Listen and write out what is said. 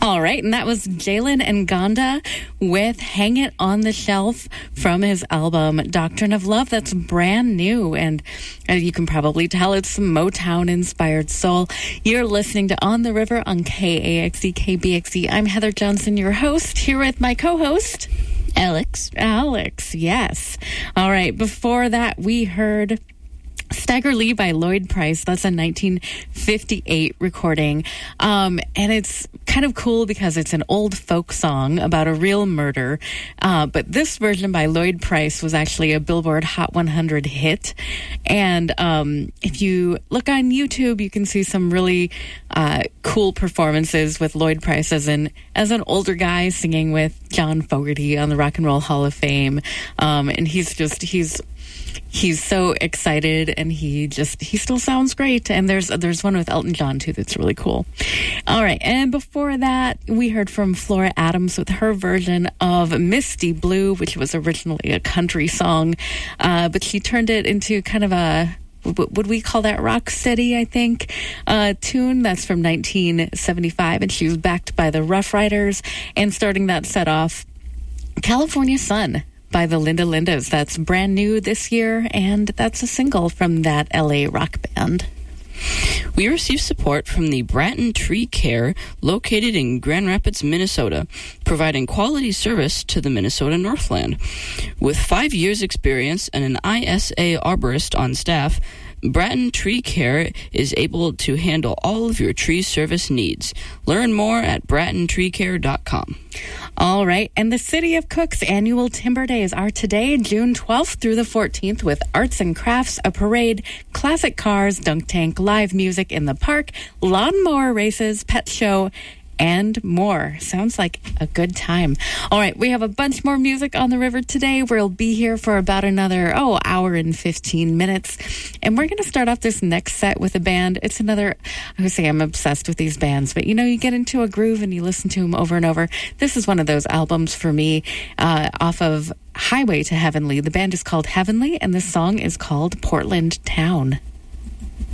All right, and that was Jalen Ngonda with Hang It on the Shelf from his album Doctrine of Love. That's brand new, and as you can probably tell, it's some Motown-inspired soul. You're listening to On the River on KAXE, KBXE. I'm Heather Johnson, your host, here with my co-host, Alex, yes. All right, before that, we heard Stagger Lee by Lloyd Price. That's a 1958 recording. And it's kind of cool because it's an old folk song about a real murder. But this version by Lloyd Price was actually a Billboard Hot 100 hit. And if you look on YouTube, you can see some really cool performances with Lloyd Price as an older guy singing with John Fogerty on the Rock and Roll Hall of Fame. And he's so excited, and he still sounds great. And there's one with Elton John too that's really cool. All right, and before that, we heard from Flora Adams with her version of Misty Blue, which was originally a country song, but she turned it into kind of a, would we call that rock steady, I think, tune. That's from 1975, and she was backed by the Rough Riders. And starting that set off, California Sun by the Linda Lindas. That's brand new this year, and that's a single from that LA rock band. We receive support from the Bratton Tree Care, located in Grand Rapids, Minnesota, providing quality service to the Minnesota Northland. With 5 years' experience and an ISA arborist on staff, Bratton Tree Care is able to handle all of your tree service needs. Learn more at BrattonTreeCare.com. All right, and the City of Cook's annual Timber Days are today, June 12th through the 14th, with arts and crafts, a parade, classic cars, dunk tank, live music in the park, lawnmower races, pet show, and more. Sounds like a good time. All right, we have a bunch more music on the river today. We'll be here for about another, hour and 15 minutes. And we're going to start off this next set with a band. It's another, I would say I'm obsessed with these bands, but you get into a groove and you listen to them over and over. This is one of those albums for me, off of Highway to Heavenly. The band is called Heavenly, and this song is called Portland Town.